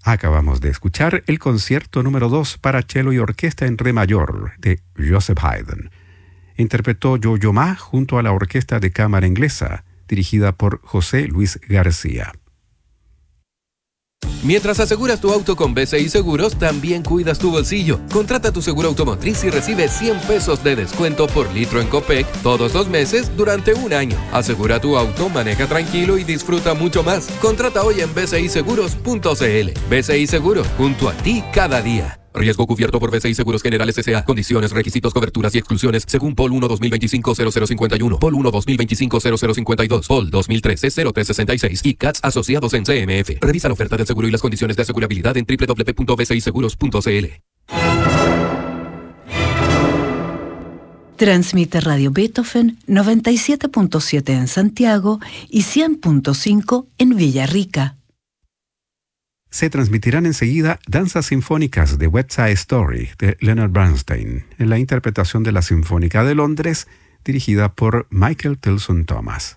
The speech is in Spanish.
Acabamos de escuchar el concierto número 2 para cello y orquesta en re mayor de Joseph Haydn. Interpretó Yo-Yo Ma junto a la Orquesta de Cámara Inglesa, dirigida por José Luis García. Mientras aseguras tu auto con BCI Seguros, también cuidas tu bolsillo. Contrata tu seguro automotriz y recibe 100 pesos de descuento por litro en Copec todos los meses durante un año. Asegura tu auto, maneja tranquilo y disfruta mucho más. Contrata hoy en bciseguros.cl. BCI Seguros, junto a ti cada día. Riesgo cubierto por BCI Seguros Generales S.A. Condiciones, requisitos, coberturas y exclusiones según POL 1-2025-0051, POL 1-2025-0052, POL 2013-0366 y CATS asociados en CMF. Revisa la oferta del seguro y las condiciones de asegurabilidad en www.bciseguros.cl. Transmite Radio Beethoven 97.7 en Santiago y 100.5 en Villarrica. Se transmitirán enseguida danzas sinfónicas de West Side Story de Leonard Bernstein en la interpretación de la Sinfónica de Londres dirigida por Michael Tilson Thomas.